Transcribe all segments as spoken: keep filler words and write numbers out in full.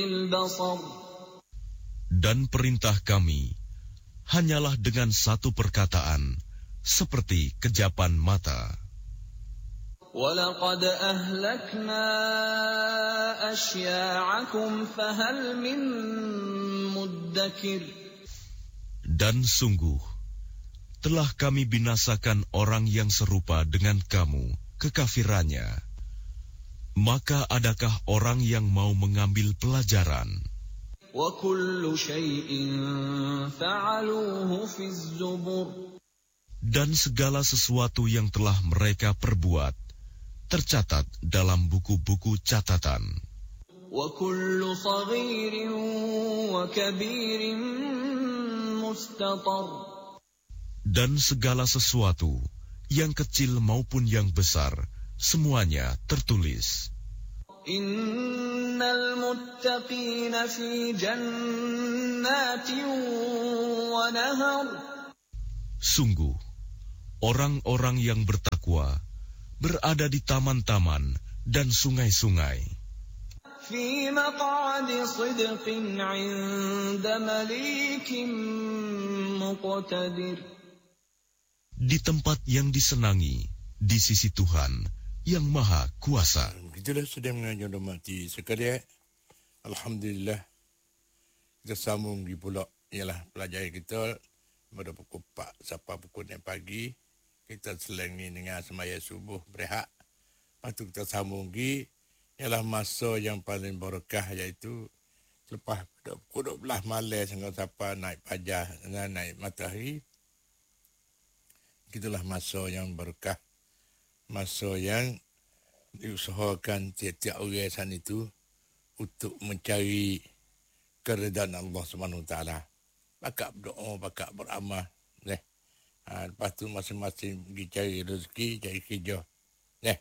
Dan perintah kami hanyalah dengan satu perkataan, seperti kejapan mata. وَلَقَدْ أَهْلَكْنَا أَشْيَاعَكُمْ فَهَلْ مِن مُّدَّكِرٍ. Dan sungguh, telah kami binasakan orang yang serupa dengan kamu, kekafirannya. Maka adakah orang yang mau mengambil pelajaran? وَكُلُّ شَيْءٍ فَعَلُوهُ فِي الزُّبُرِ. Dan segala sesuatu yang telah mereka perbuat tercatat dalam buku-buku catatan. وَكُلُّ صَغِيرٍ وَكَبِيرٍ مُسْتَطَرٍ. Dan segala sesuatu, yang kecil maupun yang besar, semuanya tertulis. Innal muttaqina fi jannatin wa nahar. Sungguh, orang-orang yang bertakwa berada di taman-taman dan sungai-sungai. Fi maq'adi sidqin 'inda malikin muqtadir. Di tempat yang disenangi, di sisi Tuhan yang Maha Kuasa. Itulah sedang mengajar mati sekalian. Alhamdulillah, kita sambung di pula ialah pelajar kita pada pukul empat sampai pukul enam pagi. Kita selang ni dengan semaya subuh berehat. Lepas tu kita sambung lagi ialah masa yang paling berkah, iaitu selepas pukul dua belas malam sehingga sampai naik fajar dengan naik matahari. Itulah masa yang berkah, masa yang diusahakan tiap-tiap orang sana itu untuk mencari keredaan Allah Subhanahu Wa Taala. Pakak berdoa, pakak beramal. Eh. Ha, lepas tu masing-masing pergi cari rezeki, cari kerja. Eh.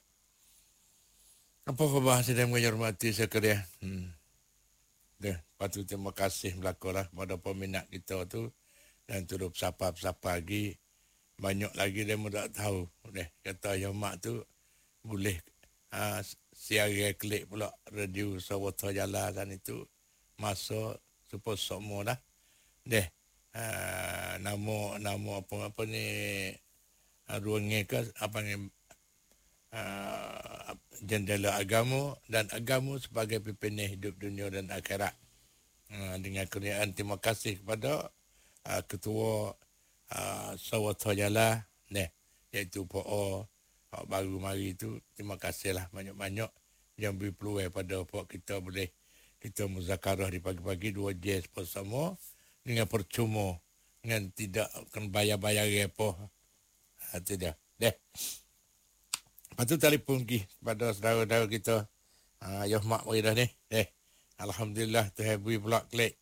Apa khabar sedang menghormati sekalian? Hmm. Deh, lepas tu terima kasih melakukanlah kepada peminat kita tu dan turut sapa-sapa lagi. Banyak lagi dia tak tahu. Deh, kata yang mak tu boleh ha, siaran klik pula radio Sawata Jalan dan itu masa supaya semua dah. Deh, ha, nama nama apa apa ni ha, ruangnya ke apa ni ha, jendela agama dan agama sebagai pimpinan hidup dunia dan akhirat. Ha, dengan kurniaan terima kasih kepada ha, ketua ha, Sawata Jalan, deh, iaitu P O Pak baru mari tu, terima kasihlah banyak-banyak yang beri peluang pada Pak kita boleh kita muzakarah di pagi-pagi dua jam bersama dengan percuma, dengan tidak akan bayar-bayar apa. Ha, itu dia. Deh. Lepas tu telefon pergi kepada saudara-saudara kita. Ha, Yoh mak mari dah ni. Eh. Alhamdulillah Tuhan beri pula klik.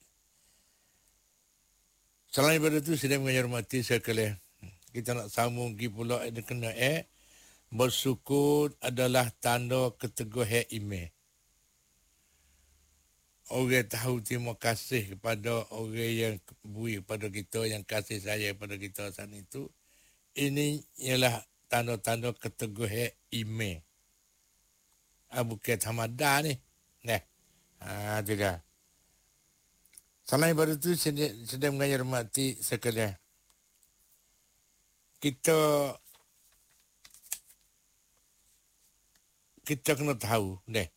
Selain daripada tu sedang menghormati sekalian. Kita nak sambung pergi pula ada kena eh. Bersyukur adalah tanda keteguhan iman. Orang tahu terima kasih kepada orang yang beri kepada kita, yang kasih sayang kepada kita saat itu. Ini ialah tanda-tanda keteguhan iman. Ah, bukan tamadah ni. Nah, ah, tu dah. Selain daripada itu, sedang, sedang mengajar mati sekalian. Kita kita kena tahu, deh.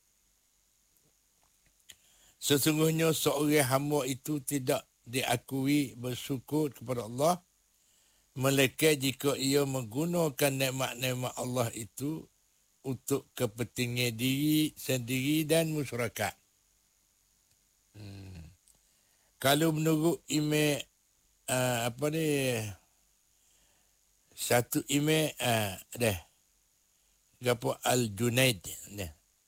Sesungguhnya seorang hamba itu tidak diakui bersyukur kepada Allah, melainkan jika ia menggunakan nikmat-nikmat Allah itu untuk kepentingan diri sendiri dan masyarakat. Hmm. Kalau menurut email uh, apa ni, satu email uh, deh. Gapo Al-Junaid ni.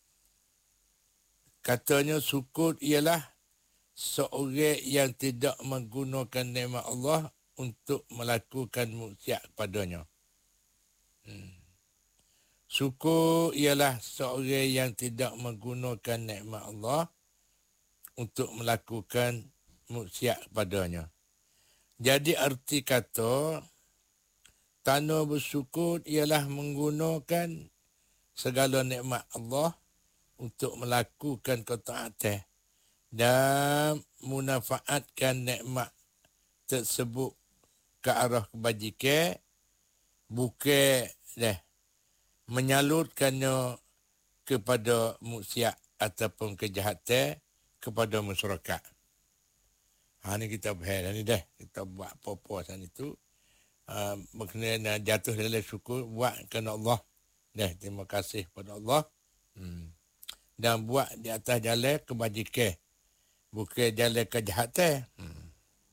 Katanya syukur ialah seorang yang tidak menggunakan nikmat Allah untuk melakukan maksiat kepadanya. Hmm. Syukur ialah seorang yang tidak menggunakan nikmat Allah untuk melakukan maksiat kepadanya. Jadi arti kata tanda bersyukur ialah menggunakan segala nikmat Allah untuk melakukan ketaatan dan memanfaatkan nikmat tersebut ke arah kebajikan, bukan dah menyalurkannya kepada maksiat ataupun kejahatan kepada masyarakat. Ha ni kita bahas ni dah. Kita buat apa-apa sana itu uh, berkenaan jatuh dalam syukur, buat kerana Allah. Dah, terima kasih kepada Allah. Hmm. Dan buat di atas jalan kebajikan, bukan jalan kejahatan. Hmm.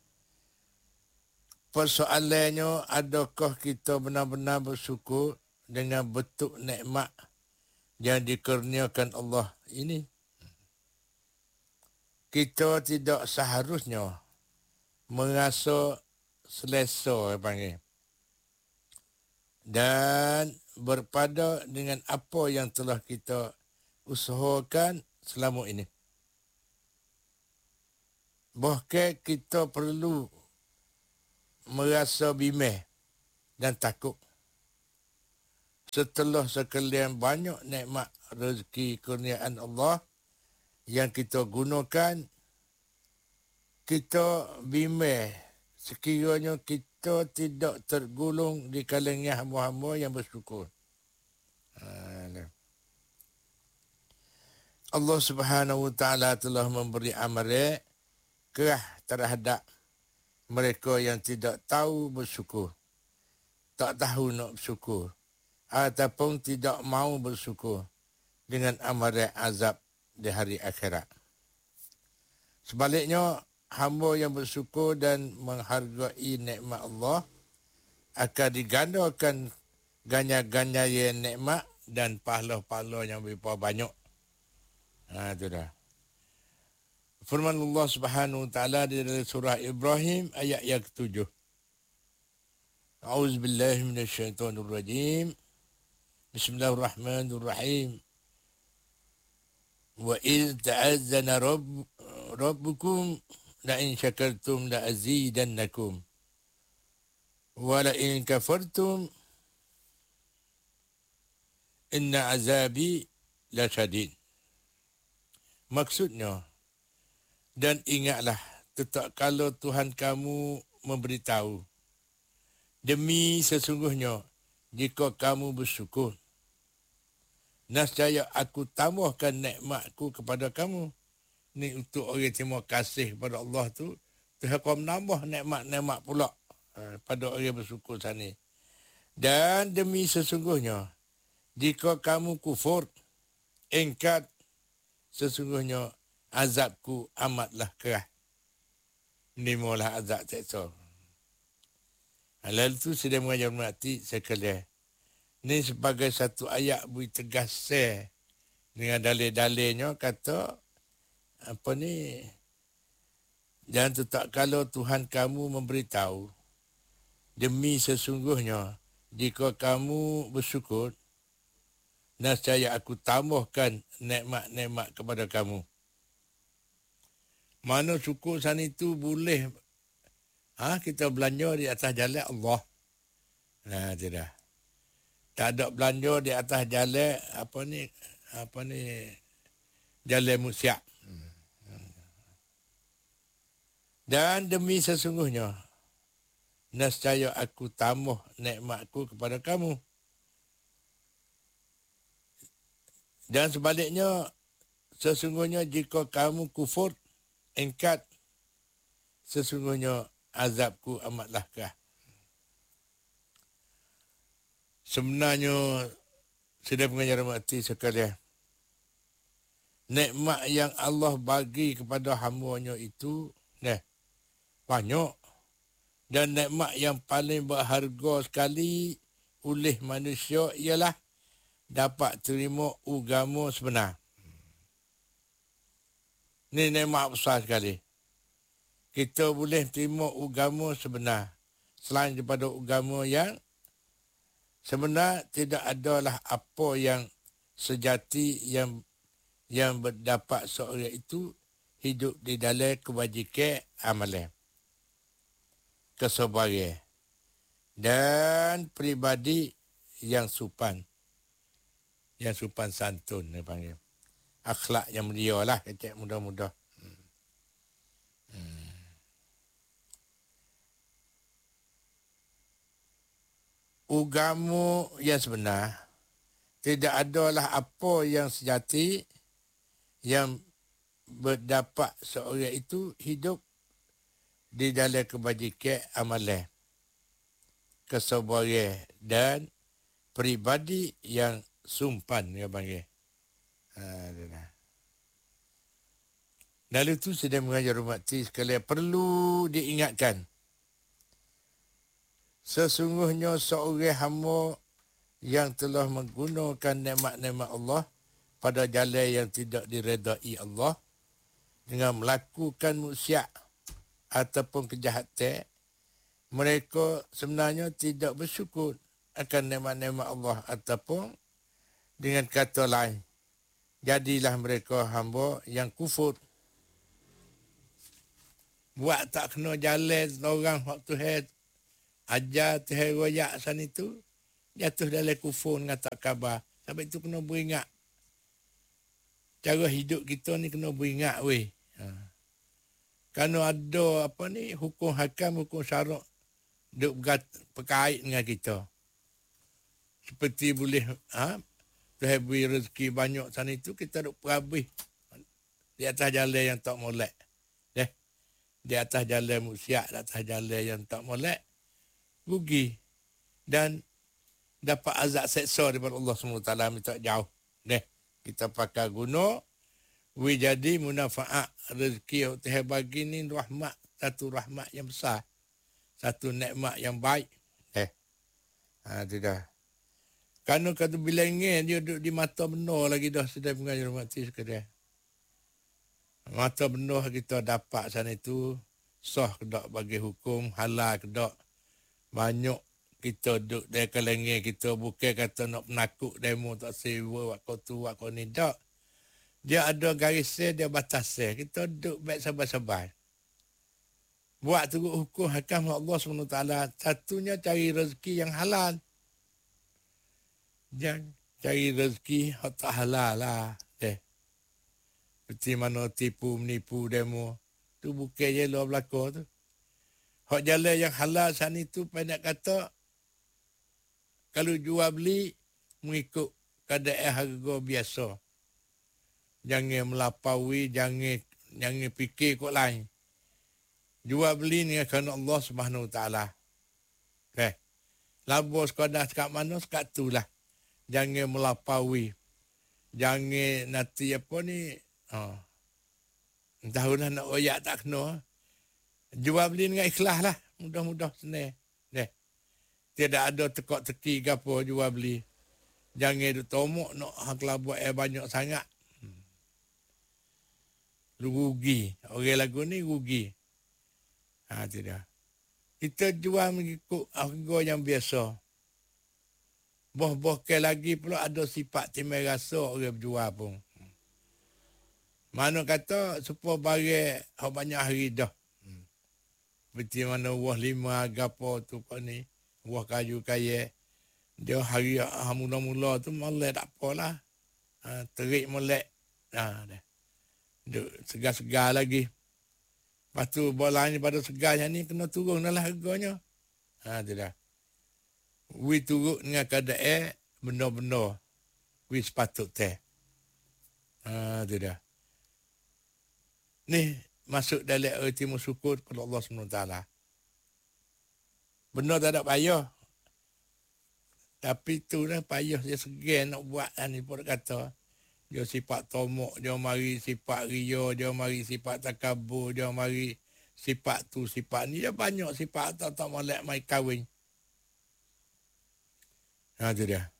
Persoalannya, adakah kita benar-benar bersyukur dengan bentuk nikmat yang dikurniakan Allah ini? Kita tidak seharusnya merasa selesa, panggil, dan berpada dengan apa yang telah kita usahakan selama ini. Bahkan kita perlu merasa bimbang dan takut setelah sekalian banyak nikmat rezeki kurniaan Allah yang kita gunakan, kita bimbang sekiranya kita tidak tergolong di kalangan hamba-hamba yang bersyukur. Allah Subhanahu Wa Taala telah memberi amaran kerah terhadap mereka yang tidak tahu bersyukur, tak tahu nak bersyukur, ataupun tidak mau bersyukur dengan amaran azab di hari akhirat. Sebaliknya, hamba yang bersyukur dan menghargai nikmat Allah akan digandakan ganya-ganya nikmat dan pahala-pahala yang berapa banyak. Ha, itu dah. Firman Allah Subhanahu Wa Taala di dalam surah Ibrahim ayat yang ketujuh. A'udzubillahi minasyaitonirrajim. Bismillahirrahmanirrahim. Wa iz ta'azzana rabb rabbukum la in syakartum la azidannakum wa la in kafartum inna azabi la syadid. Maksudnya, dan ingatlah tetap kalau Tuhan kamu memberitahu, demi sesungguhnya jika kamu bersyukur, nescaya aku tambahkan nikmatku kepada kamu. Ni untuk orang terima kasih kepada Allah tu, Tuhan kau menambah nikmat-nikmat pula uh, pada orang bersyukur sana. Dan demi sesungguhnya, jika kamu kufur, ingkar, sesungguhnya azabku amatlah keras. Menimalah azab seksa. Lalu tu sedang mengajar mengerti sekalian. Ini sebagai satu ayat beri tegas dengan dalil-dalilnya kata apa ni, jangan tetap kalau Tuhan kamu memberitahu, demi sesungguhnya jika kamu bersyukur, nescaya aku tambahkan nikmat-nikmat kepada kamu. Mana syukur sana itu boleh ha, kita belanja di atas jalan Allah. Nah, tidak. Tak ada belanja di atas jalan apa ni apa ni jalan maksiat. Dan demi sesungguhnya nescaya aku tambah nikmatku kepada kamu. Dan sebaliknya, sesungguhnya jika kamu kufur, ingkar, sesungguhnya azabku amatlah keras. Sebenarnya, sudah mengajar mati sekalian, nikmat yang Allah bagi kepada hamba-Nya itu nah, banyak. Dan nikmat yang paling berharga sekali oleh manusia ialah dapat terima agama sebenar. Ini nikmat besar sekali. Kita boleh terima agama sebenar. Selain daripada agama yang sebenar, tidak adalah apa yang sejati yang yang berdapat seorang itu hidup di dalam kebajikan amalan, kesabaran dan pribadi yang sopan. Yang sopan santun, dia panggil. Akhlak yang mulia lah, kecek mudah-mudah. Hmm. agama yang sebenar, tidak adalah apa yang sejati yang berdapat seorang itu hidup di dalam kebajikan amalan, kesabaran dan peribadi yang sumpan, dia panggil. Ha, dah. Lalu tu sedang mengajar umat sekalian, perlu diingatkan. Sesungguhnya seorang hamba yang telah menggunakan nikmat-nikmat Allah pada jalan yang tidak diredai Allah dengan melakukan maksiat ataupun kejahatan, mereka sebenarnya tidak bersyukur akan nikmat-nikmat Allah, ataupun dengan kata lain, jadilah mereka hamba yang kufur. Buat tak kena jalan orang waktu head ajar Tuhan royak sana itu, jatuh dalam kufur dengan tak khabar. Sebab itu kena beringat. Cara hidup kita ni kena beringat weh. Ha. Kerana ada apa ni, hukum hakam, hukum syarak duk berkait dengan kita. Seperti boleh ha, Tuhan beri rezeki banyak sana itu, kita duk perhabis di atas jalan yang tak molek. Deh. Di atas jalan maksiat, di atas jalan yang tak molek, rugi. Dan dapat azab seksa daripada Allah subhanahu wa taala, minta jauh. Deh. Kita pakai guna, we jadi munafaat rezeki yang Tuhan bagi ni rahmat, satu rahmat yang besar. Satu nikmat yang baik. Eh. Ha, tu dah. Kerana kata bila ingin dia duduk di mata benar lagi dah sedang mengajar mati sekadar. Mata benar kita dapat sana itu sah ke tak bagi hukum, halal ke tak. Banyak kita duduk dari kalangan kita, bukan kata nak menakut demo tak sewa, wak kau tu, wak kau ni, tak. Dia ada garisnya, dia batasnya. Kita duduk baik sabar-sabar. Buat turut hukum hakam Allah subhanahu wa taala. Satunya cari rezeki yang halal. Jangan cari rezeki yang tak halal lah. Eh. Seperti mana tipu, menipu, demo. Tu bukan je luar belakang tu. Hak jalan yang halal sana itu, penat kata, kalau jual beli, mengikut keadaan harga biasa. Jangan melampaui, jangan jangan fikir kot lain. Jual beli ni kerana Allah subhanahu wa taala. Okay. Labur sekadar sekat mana, sekat tu lah. Jangan melampaui. Jangan nanti apa ni, oh, entahlah nak royak tak kena. Jual beli dengan ikhlas lah. Mudah-mudah senang. Deh. Tidak ada tekak-teki ke apa jual beli. Jangan duk tomok nak hak labuat air banyak sangat. Hmm. Lu rugi. Orang lagu ni rugi. Ha, tidak. Kita jual mengikut harga yang biasa. Boh-boh ke lagi pula ada sifat timbal rasa orang berjual pun. Mana kata supaya barang hak banyak hari dah. Hmm. Seperti mana wah lima gapo tu kau ni. Buah kayu kaya. Dia hari ha, mula-mula tu molek tak apalah. Ha, terik molek. Ha, dah. Duk segar-segar lagi. Lepas tu bolanya pada segarnya ni kena turun lah harganya. Ha, tu dah. We turun dengan keadaan benar-benar. We sepatut teh. Ha, tu dah. Ni masuk dalam erti syukur kepada Allah subhanahu wa taala. Benar tak ada payah. Tapi tu lah payah dia segan nak buat lah ni pun kata. Dia sifat tomok, dia mari sifat ria, dia mari sifat takabur, dia mari sifat tu, sifat ni. Dia banyak sifat tak tak molek mai kahwin. Ha, tu dia.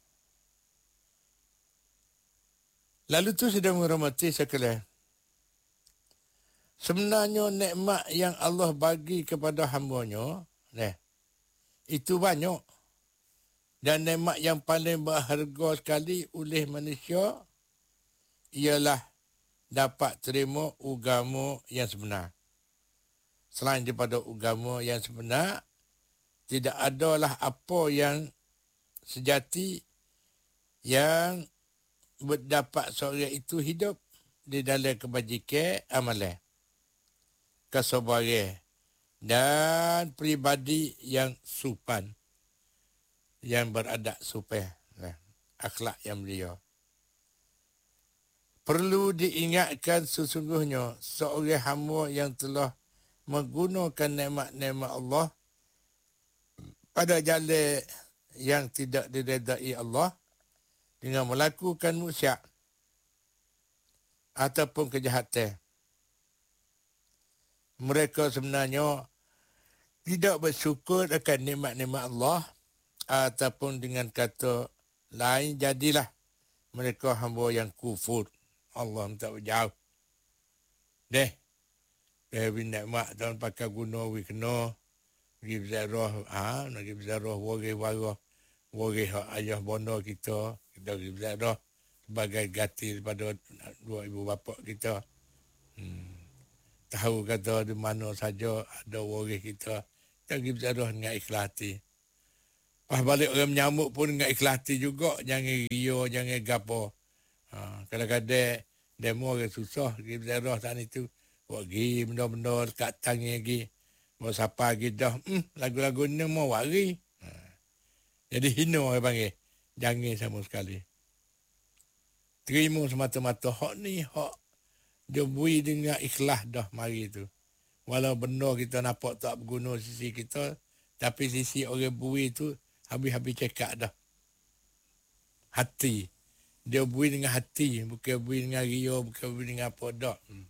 Lalu tu sudah menghormati sekalian. Sebenarnya nikmat yang Allah bagi kepada hamba-Nya, nah, itu banyak. Dan nikmat yang paling berharga sekali oleh manusia ialah dapat terima agama yang sebenar. Selain daripada agama yang sebenar, tidak adalah apa yang sejati yang berdapat seorang itu hidup di dalam kebajikan amalan, kesabaran dan peribadi yang supan. yang beradab supaya nah, akhlak yang mulia. Perlu diingatkan sesungguhnya seorang hamba yang telah menggunakan nikmat-nikmat Allah pada jalan yang tidak diredai Allah dengan melakukan musyak ataupun kejahatan. Mereka sebenarnya tidak bersyukur akan nikmat-nikmat Allah ataupun dengan kata lain jadilah mereka hamba yang kufur. Allah minta berjauh. Deh. Deh bin nikmat tuan pakai guna we kena pergi berziarah, ha, nak pergi berziarah waris-waris, waris ayah bonda kita, kita pergi berziarah sebagai ganti daripada dua ibu bapa kita. Hmm. Tahu kata di mana saja ada waris kita, kita pergi berziarah dengan ikhlas hati. Pas balik orang menyambut pun dengan ikhlas hati juga, jangan ria, jangan gapo. Ha, kadang-kadang demo orang susah pergi berziarah sana itu. Buat pergi benda-benda dekat tangi lagi. Buat siapa lagi dah. Hmm, lagu-lagu ni mau wari. Ha. Jadi hina orang panggil. Jangan sama sekali. Terima semata-mata. Hak ni hak. Dia bui dengan ikhlas dah mari tu. Walau benda kita nampak tak berguna sisi kita. Tapi sisi orang bui tu. Habis-habis cekak dah. Hati. Dia bui dengan hati. Bukan bui dengan ria. Bukan bui dengan apa dah. Hmm.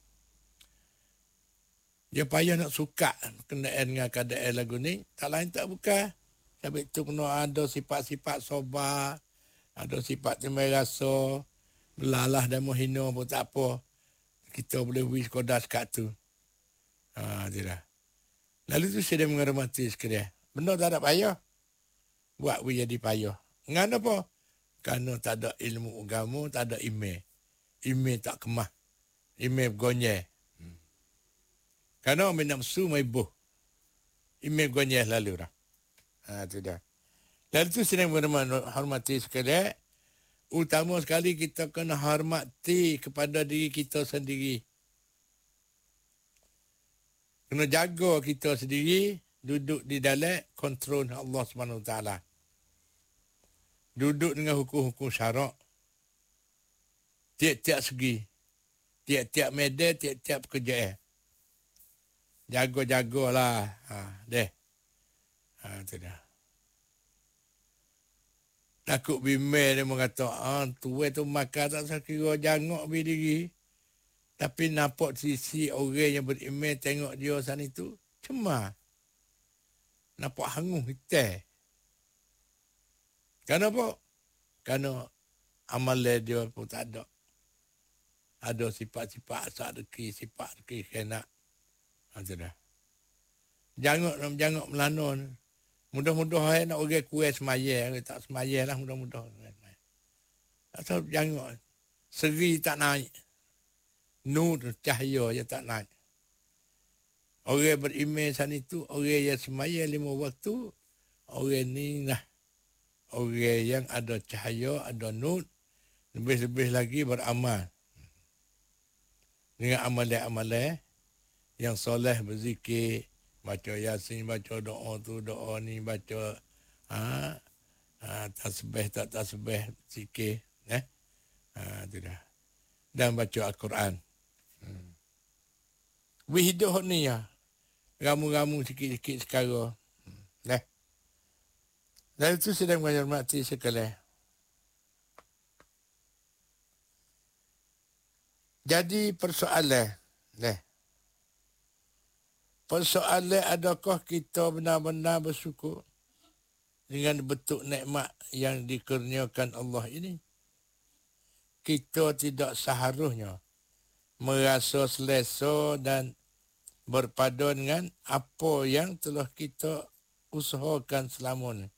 Dia payah nak suka kenaan dengan keadaan lagu ni. Tak lain tak bukan. Sebab itu kena ada sifat-sifat sobar. Ada sifat terima rasa. Belalah dan menghina pun tak apa. Kita boleh wis kodas kat tu. Ha, tidak. Lalu tu saya menghormati sekalian. Benda tak ada payah. Buat wis jadi payah. Ngana apa? Kerana tak ada ilmu agama, tak ada email. Email tak kemah. Email bergonyeh. Kerana orang nafsu mai buh. Email gonyeh lalu dah. Ha, tu dah. Lalu tu sedang menghormati sekalian. Utama sekali kita kena hormati kepada diri kita sendiri. Kena jaga kita sendiri. Duduk di dalam kontrol Allah subhanahu wa taala. Duduk dengan hukum-hukum syarak. Tiap-tiap segi. Tiap-tiap medan, tiap-tiap pekerjaan. Jaga-jagalah. Ha, deh. Ha, tu dah. Takut bimbel dia mengata, ah, tuai tu makan tak sekira jangok bi diri. Tapi nampak sisi orang yang beriman tengok dia sana itu, cuma nampak hangus hitam. Kenapa? Kerana amalan dia pun tak ada. Ada sifat-sifat asal deki, sifat deki kena. Macam dah. Jangan jangan melanon. Mudah-mudahan nak orang kuat semaya, tak semaya lah mudah-mudahan. Atau jangan seri tak naik. Nur cahaya je tak naik. Orang beriman sana itu, orang yang semaya lima waktu, orang ni lah. Orang yang ada cahaya, ada nur, lebih-lebih lagi beramal. Dengan amalan-amalan yang soleh berzikir, baca yasin, baca doa tu, doa ni, baca ha, ha, tasbih tak tasbih, zikir. Eh? Ha, tu dah. Dan baca Al-Quran. Hmm. Wih hidup ni ya. Ramu-ramu sikit-sikit sekarang. Hmm. Eh? Dan itu sedang menghormati sekalian. Jadi persoalan. Eh? Persoalan adakah kita benar-benar bersyukur dengan bentuk nikmat yang dikurniakan Allah ini? Kita tidak seharusnya merasa selesa dan berpadu dengan apa yang telah kita usahakan selama ini.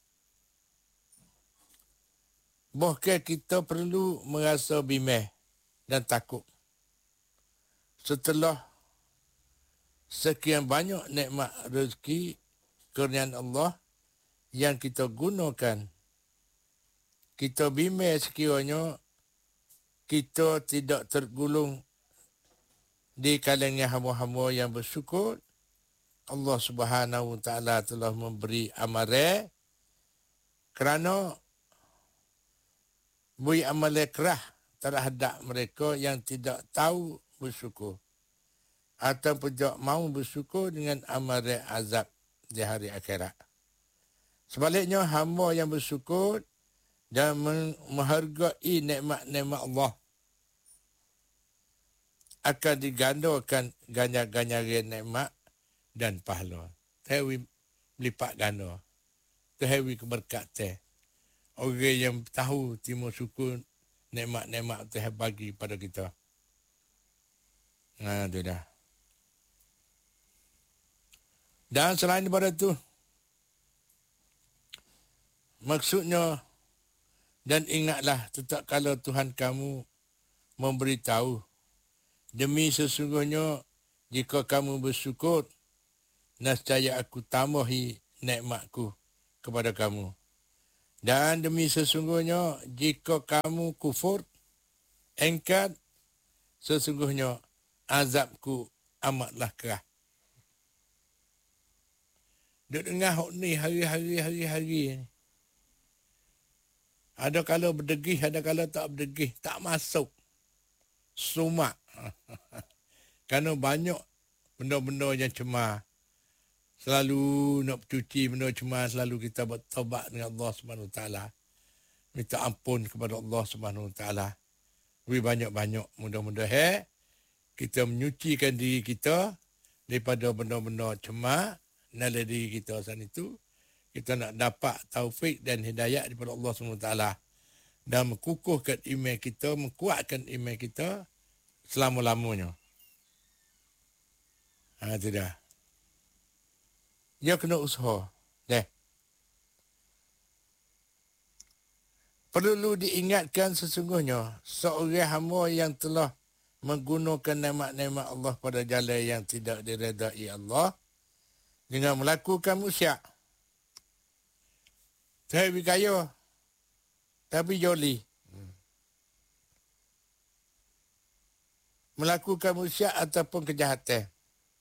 Bahkan kita perlu merasa bimbang dan takut. Setelah sekian banyak nikmat rezeki kurniaan Allah yang kita gunakan, kita bimbang sekiranya kita tidak tergulung di kalangan hamba-hamba yang bersyukur. Allah Subhanahu Wa Taala telah memberi amaran kerana bui amal kerah terhadap mereka yang tidak tahu bersyukur ataupun tidak mau bersyukur dengan amal azab di hari akhirat. Sebaliknya, hamba yang bersyukur dan menghargai nikmat-nikmat Allah akan digandakan ganjar-ganjaran nikmat dan pahala. Tewi melipat ganda. Tewi keberkatan. Orang yang tahu timur syukur nikmat-nikmat Tuhan bagi pada kita. Nah, itu dah. Dan selain daripada itu, maksudnya, dan ingatlah tetap kalau Tuhan kamu memberitahu, demi sesungguhnya jika kamu bersyukur, nescaya aku tambahi nikmatku kepada kamu. Dan demi sesungguhnya jika kamu kufur, engkar, sesungguhnya azabku amatlah keras. Duk dengar hok ni hari-hari hari-hari ni. Ada kala berdegih, ada kala tak berdegih. Tak masuk. Sumak. Kerana banyak benda-benda yang cemar. Selalu nak cuci benda cemar. Selalu kita bertaubat dengan Allah subhanahu wa taala. Minta ampun kepada Allah subhanahu wa taala. Lebih banyak-banyak. Mudah-mudahan kita menyucikan diri kita daripada benda-benda cemar dalam diri kita saat itu. Kita nak dapat taufik dan hidayat daripada Allah subhanahu wa taala dan mengukuhkan iman kita, menguatkan iman kita selama-lamanya. Ha, itu dah. Dia kena usaha. Dah. Perlu diingatkan sesungguhnya seorang hamba yang telah menggunakan nikmat-nikmat Allah pada jalan yang tidak diredai Allah dengan melakukan musyak. Tapi kaya, tapi joli. Melakukan musyak ataupun kejahatan.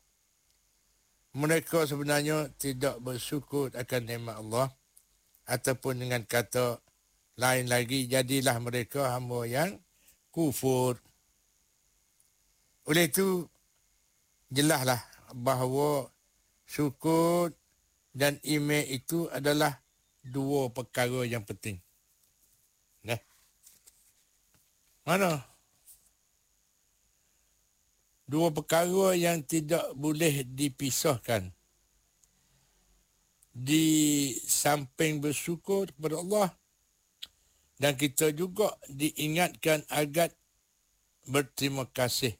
Mereka sebenarnya tidak bersyukur akan nikmat Allah. Ataupun dengan kata lain lagi, jadilah mereka hamba yang kufur. Oleh itu, jelaslah bahawa syukur dan iman itu adalah dua perkara yang penting. Nah. Mana? Dua perkara yang tidak boleh dipisahkan. Di samping bersyukur kepada Allah, dan kita juga diingatkan agar berterima kasih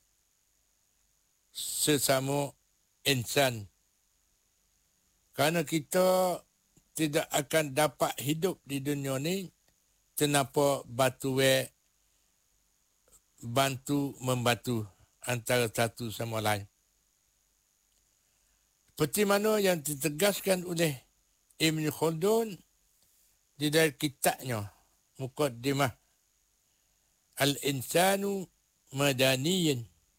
sesama insan. Kerana kita tidak akan dapat hidup di dunia ni tanpa batu we bantu membantu antara satu sama lain. Seperti mana yang ditegaskan oleh Ibn Khaldun di dalam kitabnya Muqaddimah Al-Insanu Madaniyin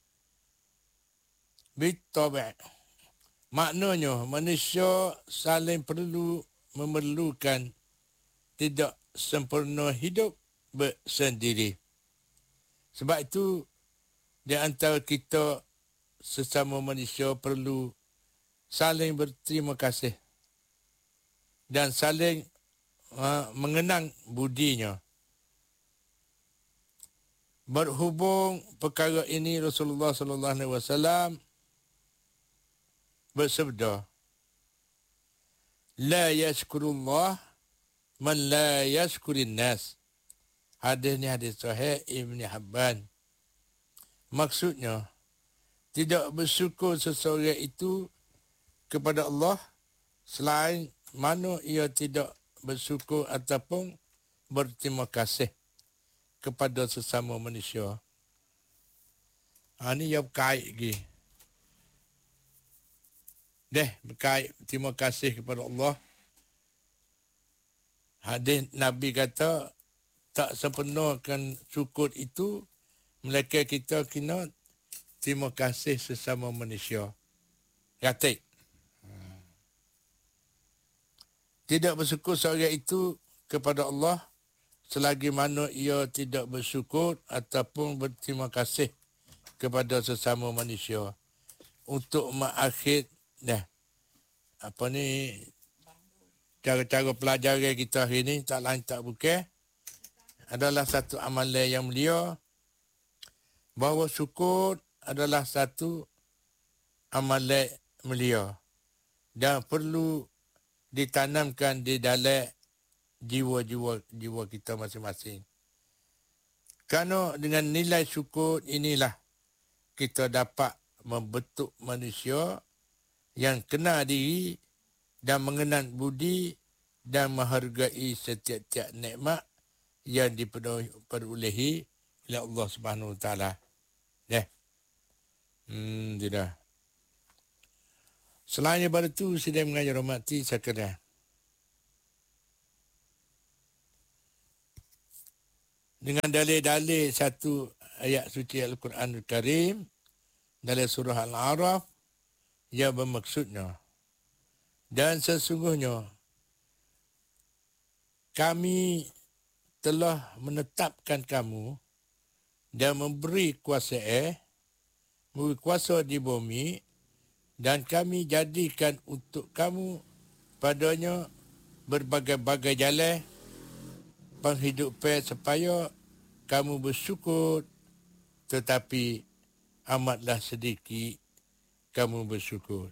Bit-Tabi'. Maknanya manusia saling perlu memerlukan, tidak sempurna hidup bersendiri. Sebab itu, di antara kita sesama manusia perlu saling berterima kasih dan saling uh, mengenang budinya. Berhubung perkara ini, Rasulullah sallallahu alaihi wasallam bersabda, La yashkurullah man la yashkurin nas. Hadis ni hadis sahih Ibn Hibban. Maksudnya, tidak bersyukur seseorang itu kepada Allah selain mana ia tidak bersyukur ataupun berterima kasih kepada sesama manusia. Ha, ni yang berkait lagi. Deh, berkait terima kasih kepada Allah. Hadis Nabi kata, tak sempurnakan syukur itu, melainkan kita kena terima kasih sesama manusia. Katik. Tidak bersyukur seorang itu kepada Allah selagi mana ia tidak bersyukur ataupun berterima kasih kepada sesama manusia. Untuk mengakhir dah apa ni cara-cara pelajaran kita hari ni tak lain tak bukan adalah satu amalan yang mulia, bahawa syukur adalah satu amalan mulia dan perlu ditanamkan di dalam jiwa-jiwa jiwa kita masing-masing. Kerana dengan nilai syukur inilah kita dapat membentuk manusia yang kenal diri dan mengenal budi dan menghargai setiap-tiap nikmat yang diperolehi oleh Allah Subhanahu Wa Taala. Ya. Hmm, tidak. Selain daripada itu, sedang mengajar hormati sekalian. Dengan dalil-dalil satu ayat suci Al-Quranul Karim dalam surah Al-A'raf yang bermaksudnya, dan sesungguhnya kami telah menetapkan kamu dan memberi kuasa eh, memberi kuasa di bumi, dan kami jadikan untuk kamu padanya berbagai-bagai jalan penghidupan supaya kamu bersyukur, tetapi amatlah sedikit kamu bersyukur.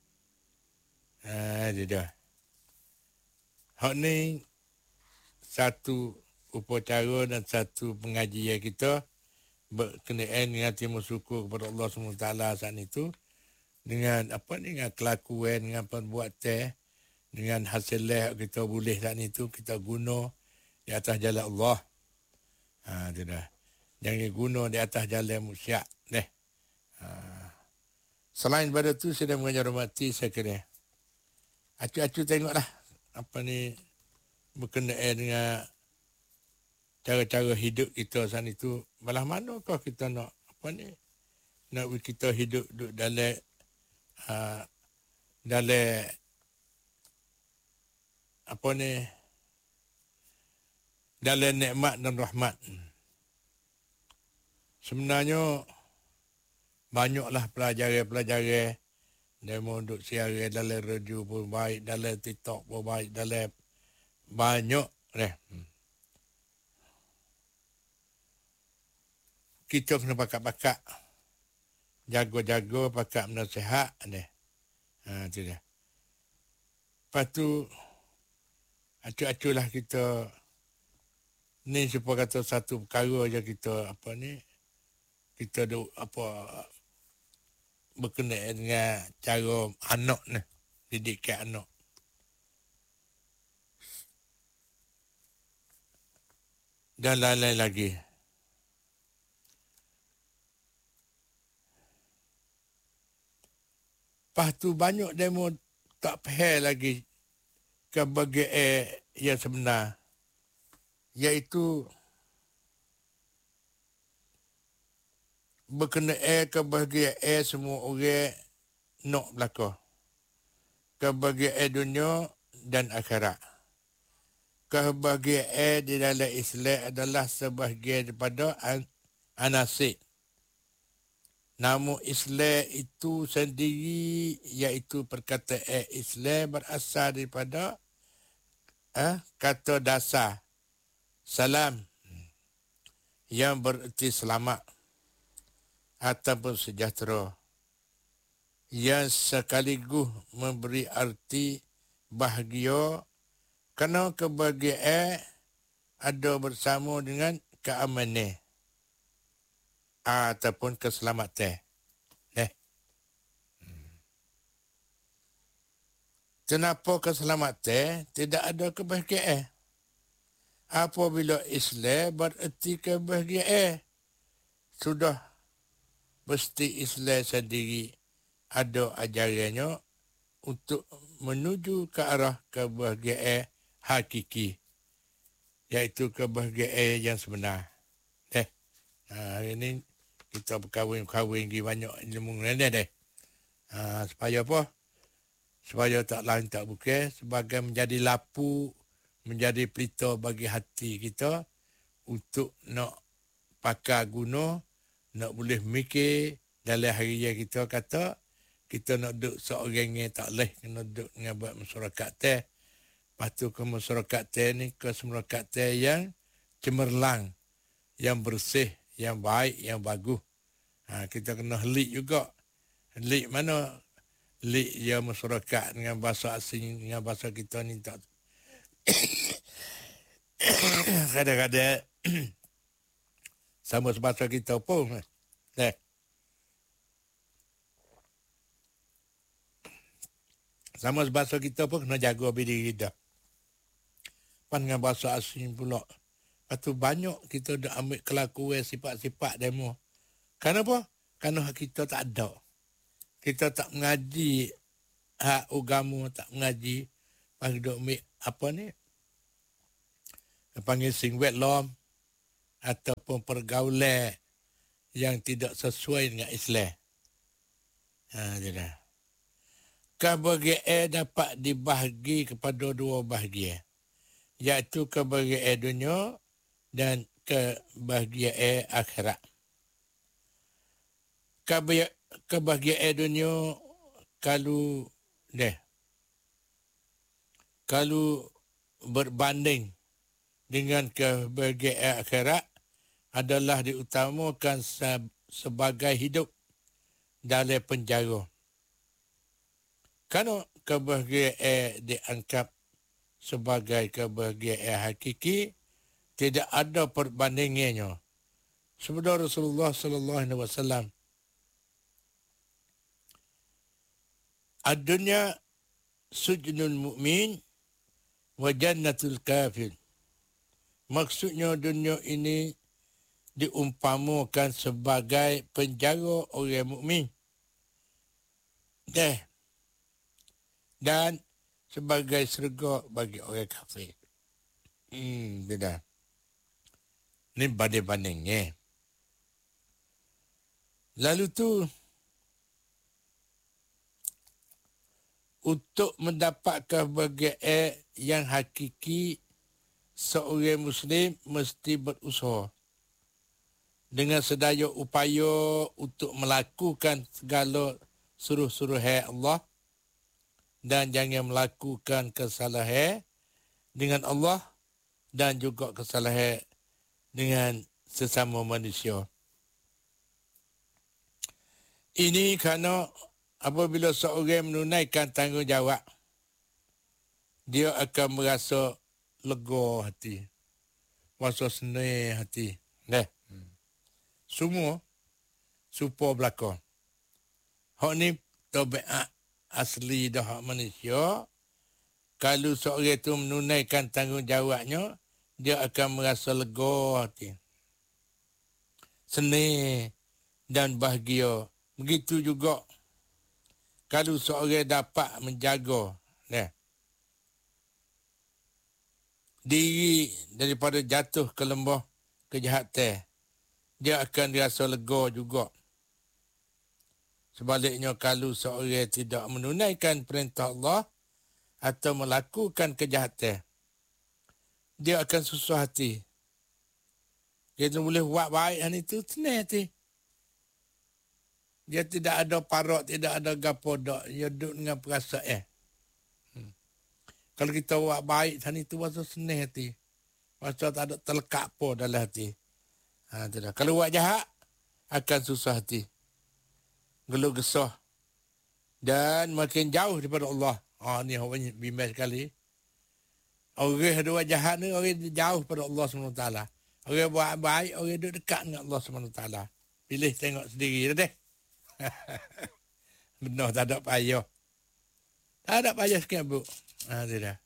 Ha, dia dah. Hak ni satu upacara dan satu pengajian kita berkenaan dengan timur syukur kepada Allah subhanahu wa taala saat itu, dengan apa ni, dengan kelakuan, dengan perbuatan, dengan hasil yang kita boleh saat itu kita guna di atas jalan Allah. Ha, dia dah. Jangan guna di atas jalan musyak. Deh. Ha. Selain daripada itu, saya mengajar hormati saya kira. Acu-acu tengoklah apa ni berkenaan dengan cara-cara hidup kita saat itu. Malah manakah kita nak apa ni, nak kita hidup duduk dalam uh, dalam apa ni, dalam nikmat dan rahmat. Sebenarnya banyaklah pelajaran-pelajaran demo duduk siaran dalam radio pun baik, dalam TikTok pun baik, dalam banyak deh. Kita kena pakak-pakak, jago-jago pakak menasihat deh. Ha, tu dah. Lepas tu acu-aculah kita ni supaya kata satu perkara je kita apa ni, kita duk apa berkenaan dengan cara anak ni, didikan anak. Dan lain-lain lagi. Lepas tu banyak demo tak faham lagi kebahagiaan yang sebenar, iaitu berkenaan kebahagiaan semua orang nak berlaku. Kebahagiaan dunia dan akhirat. Kebahagiaan di dalam Islam adalah sebahagian daripada an- anasik. Namun Islam itu sendiri, iaitu perkataan Islam berasal daripada eh, kata dasar salam yang bererti selamat ataupun sejahtera, yang sekaligus memberi arti bahagia, kerana kebahagiaan ada bersama dengan keamanan ataupun keselamatan. Eh. Kenapa keselamatan? Tidak ada kebahagiaan. Apabila Islam bererti kebahagiaan, sudah mesti Islam sendiri ada ajarannya untuk menuju ke arah kebahagiaan hakiki, iaitu kebahagiaan yang sebenar. Eh. Ha, hari ini kita berkahwin-kahwin lagi banyak ilmu ni deh. Ha, supaya apa? Supaya tak lain tak bukan, sebagai menjadi lapu menjadi pelita bagi hati kita untuk nak pakai guna, nak boleh mikir dalam hari yang kita kata, kita nak duduk seorang yang tak boleh, kena duduk dengan buat masyarakat teh. Lepas tu ke masyarakat teh ni, ke masyarakat teh yang cemerlang, yang bersih, yang baik, yang bagus. Ha, kita kena helik juga. Helik mana? Helik ya masyarakat dengan bahasa asing, dengan bahasa kita ni tak. Kadang-kadang sama sebahasa kita pun. Eh. Sama sebahasa kita pun kena jaga diri kita. Pan dengan bahasa asing pula. Lepas tu banyak kita dah ambil kelakuan sifat-sifat demo. Kenapa? Kerana kita tak ada. Kita tak mengaji hak agama, tak mengaji. Lepas tu ambil apa ni? Panggil sing wetlam ataupun pergaulan yang tidak sesuai dengan Islam. Ha, jadi. Kebahagiaan dapat dibahagi kepada dua bahagian, iaitu kebahagiaan dunia dan kebahagiaan akhirat. Kebahagiaan dunia kalau deh kalau berbanding dengan kebahagiaan akhirat adalah diutamakan sebagai hidup dalam penjara. Kerana kebahagiaan dianggap sebagai kebahagiaan hakiki, tidak ada perbandingannya. Sebab Rasulullah sallallahu alaihi wasallam, ad-dunya sujnul mu'min wa jannatul kafir. Maksudnya dunia ini diumpamakan sebagai penjara orang mukmin. Deh. Dan sebagai syurga bagi orang kafir. Hmm, tidak. Ini banding-bandingnya. Lalu tu, untuk mendapat kebahagiaan yang hakiki, seorang Muslim mesti berusaha dengan sedaya upaya untuk melakukan segala suruh-suruhan Allah dan jangan melakukan kesalahan dengan Allah dan juga kesalahan dengan sesama manusia. Ini kerana apabila seorang menunaikan tanggungjawab, dia akan merasa lega hati, merasa senang hati. Nah, semua supaya belakang. Hak ni tabiat asli dah hak manusia. Kalau seorang itu menunaikan tanggungjawabnya, dia akan merasa lega hati, senang dan bahagia. Begitu juga kalau seorang dapat menjaga nah, diri daripada jatuh ke lembah kejahatan, dia akan dirasa lega juga. Sebaliknya, kalau seorang tidak menunaikan perintah Allah atau melakukan kejahatan, dia akan susah hati. Dia tak boleh buat baik hal itu, senang hati. Dia tidak ada parak, tidak ada gapo dak. Dia duduk dengan perasaan. Hmm. Kalau kita buat baik hal itu, masa senang hati. Masa tak ada terlekat apa dalam hati. Ha, tidak. Kalau buat jahat, akan susah hati. Geluk gesah. Dan makin jauh daripada Allah. Ah, ni orang bimbang sekali. Orang yang buat jahat ni, orang jauh daripada Allah subhanahu wa taala. Orang buat baik, orang duduk dekat dengan Allah subhanahu wa taala. Pilih tengok sendiri dah deh. Benar, tak ada payah. Tak ada payah sikit, Bu. Ha, tidak.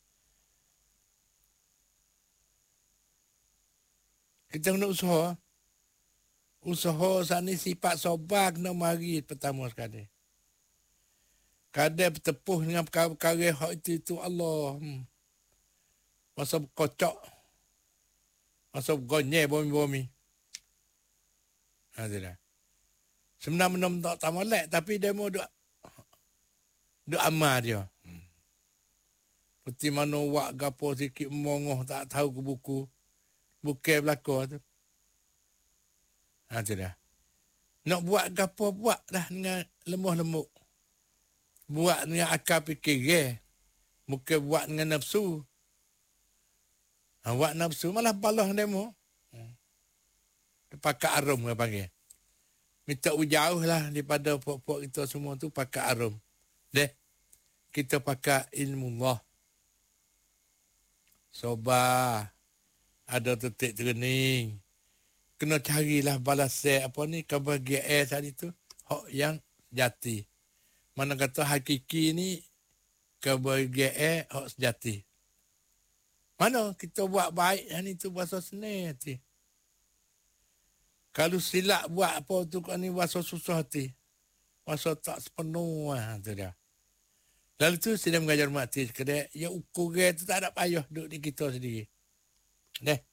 Kita kena usaha. Usaha sana sifat sabar kena mari pertama sekali. Kadang bertepuh dengan perkara-perkara hak itu, itu Allah. Hmm. Masa berkocok. Masa bergonyeh bumi-bumi. Ha, tidak. Sebenarnya tak molek, tapi dia mau duk, duk amal dia. Hmm. Mesti mana wak gapo sikit mongoh tak tahu ke buku. Bukan belakang tu. Ha tu dah. Nak buat gapo buat dah dengan lemah lembut. Buat dengan akal fikir ke. Bukan buat dengan nafsu. Ha, buat nafsu malah balah demo. Hmm. Pakai arum dia panggil. Minta jauh lah daripada puak-puak kita semua tu pakai arum. Deh. Kita pakai ilmu Allah. Sobat. Ada tetik trening. Kena carilah balasan apa ni. Kebahagiaan air tadi tu. Hak yang jati. Mana kata hakiki ni. Kebahagiaan air hak sejati. Mana kita buat baik. Yang ni tu bahasa senang hati. Kalau silap buat apa tu kan ni bahasa susah hati. Bahasa tak sepenuh lah. Tu dia. Lalu tu sedang mengajar mati sekadar. Ya ukur tu tak ada payah duduk di kita sendiri. Deh.